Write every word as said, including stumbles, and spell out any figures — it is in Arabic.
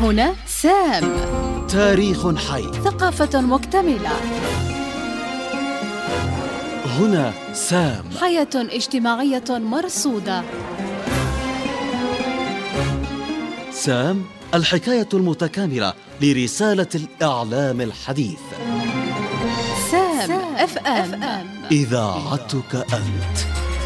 هنا سام. تاريخ حي، ثقافة مكتملة. هنا سام. حياة اجتماعية مرصودة. سام، الحكاية المتكاملة لرسالة الإعلام الحديث. سام اف ام، إذاعتك أنت.